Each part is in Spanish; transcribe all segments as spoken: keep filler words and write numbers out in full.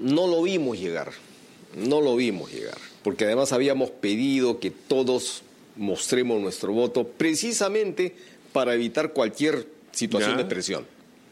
no lo vimos llegar, no lo vimos llegar, porque además habíamos pedido que todos mostremos nuestro voto precisamente para evitar cualquier situación ¿Ya? de presión.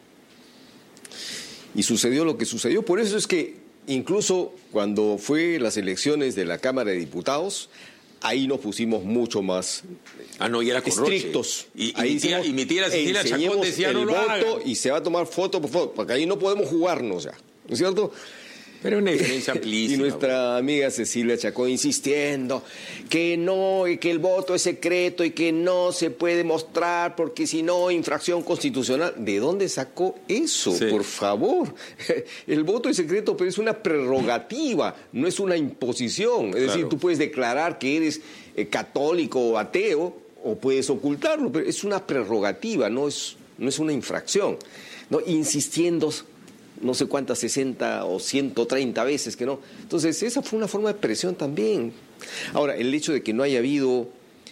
Y sucedió lo que sucedió. Por eso es que incluso cuando fue las elecciones de la Cámara de Diputados, ahí nos pusimos mucho más ah, no, y era estrictos. Y, y, ahí mi tía, y mi tía Cecilia Chacón decía, el no lo voto hagan. y se va a tomar foto por foto, porque ahí no podemos jugarnos ya, ¿no es cierto? Pero una diferencia amplísima. Y nuestra amiga Cecilia Chacón insistiendo que no, y que el voto es secreto y que no se puede mostrar porque si no, infracción constitucional. ¿De dónde sacó eso? Sí. Por favor. El voto es secreto, pero es una prerrogativa, no es una imposición. Es claro. decir, tú puedes declarar que eres eh, católico o ateo o puedes ocultarlo, pero es una prerrogativa, no es, no es una infracción. ¿No? Insistiendo no sé cuántas, sesenta o ciento treinta veces que no. Entonces, esa fue una forma de presión también. Ahora, el hecho de que no haya habido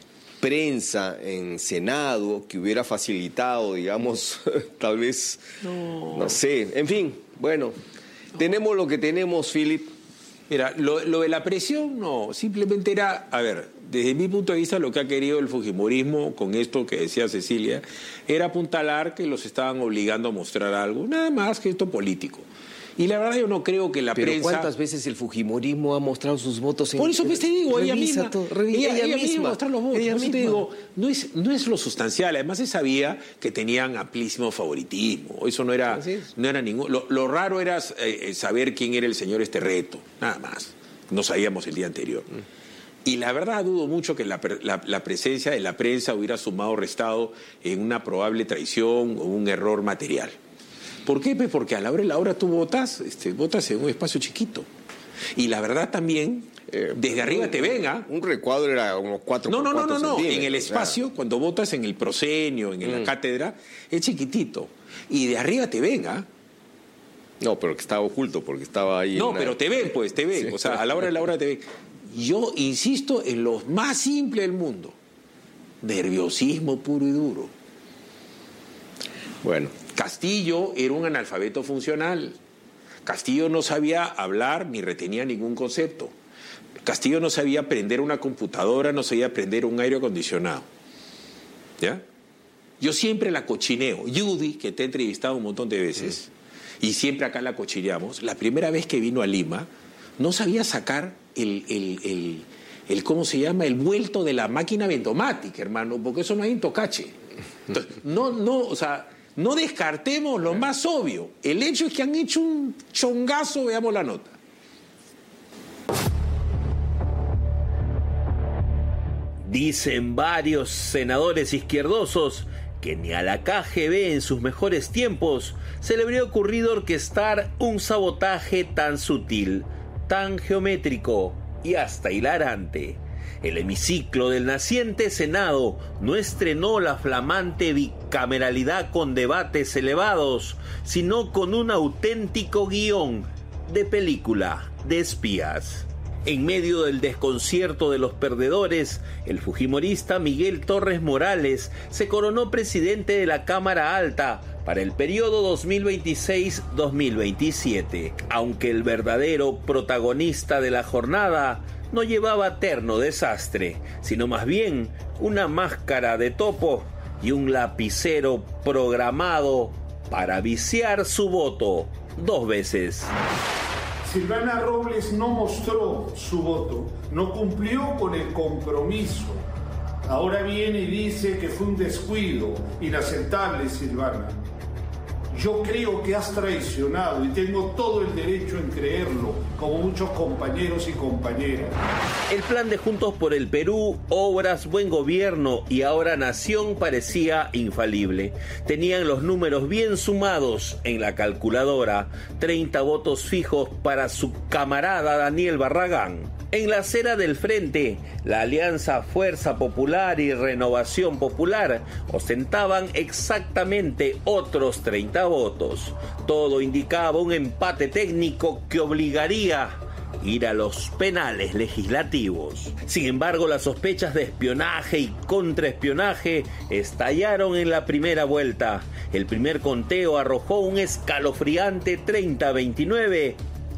prensa en Senado que hubiera facilitado, digamos, tal vez, no, no sé, en fin, bueno, no. tenemos lo que tenemos, Philip. Mira, lo, lo de la presión, no, simplemente era, a ver, desde mi punto de vista lo que ha querido el fujimorismo con esto que decía Cecilia, era apuntalar que los estaban obligando a mostrar algo, nada más que esto político. Y la verdad yo no creo que la Pero prensa... ¿cuántas veces el fujimorismo ha mostrado sus votos? En... Por eso pues te digo, ella misma, todo, revi... ella, ella, ella misma misma mostrar los votos. Ella Por eso misma. te digo, no es, no es lo sustancial. Además se sabía que tenían amplísimo favoritismo. Eso no era, no era ningún... Lo, lo raro era eh, saber quién era el señor Esterreto, nada más. No sabíamos el día anterior. Mm. Y la verdad dudo mucho que la, la, la presencia de la prensa hubiera sumado o restado en una probable traición o un error material. ¿Por qué? Pues porque a la hora de la hora tú votas, este, votas en un espacio chiquito. Y la verdad también, eh, desde arriba un, te venga. Un recuadro era unos cuatro No, no, no, no, no. En el o espacio, sea. Cuando votas en el proscenio, en mm. la cátedra, es chiquitito. Y de arriba te venga. No, pero que estaba oculto porque estaba ahí. No, una... pero te ven, pues, te ven. Sí. O sea, a la hora de la hora te ven. Yo insisto en lo más simple del mundo. Nerviosismo puro y duro. Bueno. Castillo era un analfabeto funcional. Castillo no sabía hablar ni retenía ningún concepto. Castillo no sabía prender una computadora, no sabía prender un aire acondicionado. ¿Ya? Yo siempre la cochineo. Judy, que te he entrevistado un montón de veces, mm. y siempre acá la cochineamos, la primera vez que vino a Lima, no sabía sacar el, el, el, el ¿cómo se llama? El vuelto de la máquina ventomática, hermano, porque eso no hay en Tocache. Entonces, no, no, o sea... No descartemos lo más obvio. El hecho es que han hecho un chongazo, veamos la nota. Dicen varios senadores izquierdosos que ni a la K G B en sus mejores tiempos se le habría ocurrido orquestar un sabotaje tan sutil, tan geométrico y hasta hilarante. El hemiciclo del naciente Senado no estrenó la flamante bicameralidad con debates elevados, sino con un auténtico guión de película de espías. En medio del desconcierto de los perdedores, el fujimorista Miguel Torres Morales se coronó presidente de la Cámara Alta para el periodo dos mil veintiséis a dos mil veintisiete, aunque el verdadero protagonista de la jornada no llevaba terno desastre, sino más bien una máscara de topo y un lapicero programado para viciar su voto dos veces. Silvana Robles no mostró su voto, no cumplió con el compromiso. Ahora viene y dice que fue un descuido, inaceptable, Silvana. Yo creo que has traicionado y tengo todo el derecho en creerlo, como muchos compañeros y compañeras. El plan de Juntos por el Perú, Obras, Buen Gobierno y Ahora Nación parecía infalible. Tenían los números bien sumados en la calculadora, treinta votos fijos para su camarada Daniel Barragán. En la acera del frente, la alianza Fuerza Popular y Renovación Popular ostentaban exactamente otros treinta votos. Todo indicaba un empate técnico que obligaría a ir a los penales legislativos. Sin embargo, las sospechas de espionaje y contraespionaje estallaron en la primera vuelta. El primer conteo arrojó un escalofriante treinta a veintinueve